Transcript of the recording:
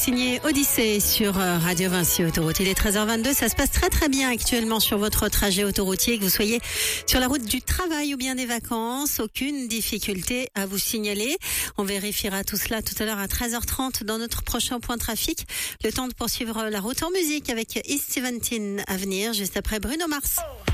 Signé Odyssée sur Radio Vinci Autoroute. Il est 13h22, ça se passe très très bien actuellement sur votre trajet autoroutier, que vous soyez sur la route du travail ou bien des vacances. Aucune difficulté à vous signaler. On vérifiera tout cela tout à l'heure à 13h30 dans notre prochain point trafic. Le temps de poursuivre la route en musique avec East 17 à venir, juste après Bruno Mars.